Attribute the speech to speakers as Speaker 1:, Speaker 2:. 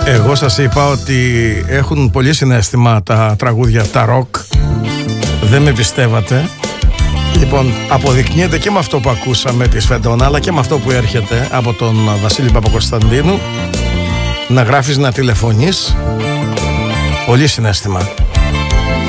Speaker 1: Εγώ σας είπα ότι έχουν πολύ συναίσθημα τα τραγούδια, τα ροκ. Δεν με πιστεύατε. Λοιπόν, αποδεικνύεται και με αυτό που ακούσαμε τη Σφεντόνα, αλλά και με αυτό που έρχεται από τον Βασίλη Παπακοσταντίνου. Να γράφεις, να τηλεφωνείς. Πολύ συναίσθημα.